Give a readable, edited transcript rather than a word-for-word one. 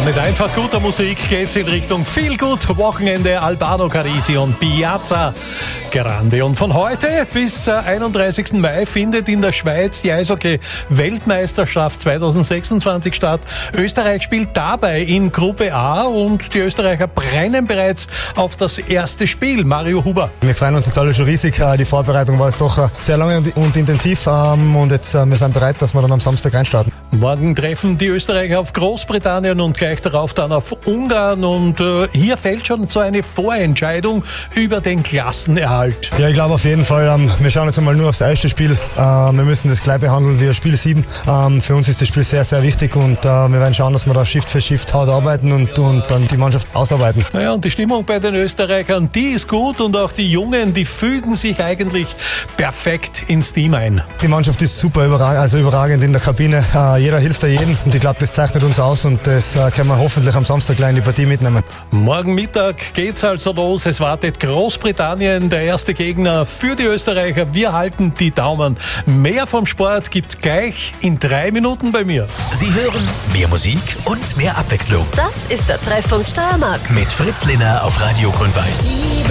Mit einfach guter Musik geht's in Richtung Feel Good Wochenende. Albano Carisi und Piazza Grande. Und von heute bis 31. Mai findet in der Schweiz die Eishockey-Weltmeisterschaft 2026 statt. Österreich spielt dabei in Gruppe A und die Österreicher brennen bereits auf das erste Spiel. Mario Huber. Wir freuen uns jetzt alle schon riesig. Die Vorbereitung war jetzt doch sehr lange und intensiv und jetzt wir sind bereit, dass wir dann am Samstag reinstarten. Morgen treffen die Österreicher auf Großbritannien und gleich darauf dann auf Ungarn. Und hier fällt schon so eine Vorentscheidung über den Klassenerhalt. Ja, ich glaube auf jeden Fall. Wir schauen jetzt einmal nur aufs erste Spiel. Wir müssen das gleich behandeln wie Spiel 7. Für uns ist das Spiel sehr, sehr wichtig und wir werden schauen, dass wir da Shift für Shift hart arbeiten und dann die Mannschaft ausarbeiten. Naja, und die Stimmung bei den Österreichern, die ist gut und auch die Jungen, die fügen sich eigentlich perfekt ins Team ein. Die Mannschaft ist super überragend in der Kabine. Jeder hilft da jedem und ich glaube, das zeichnet uns aus und das können wir hoffentlich am Samstag gleich in die Partie mitnehmen. Morgen Mittag geht's also los. Es wartet Großbritannien, der erste Gegner für die Österreicher. Wir halten die Daumen. Mehr vom Sport gibt's gleich in 3 Minuten bei mir. Sie hören mehr Musik und mehr Abwechslung. Das ist der Treffpunkt Steiermark. Mit Fritz Lehner auf Radio Grün-Weiß.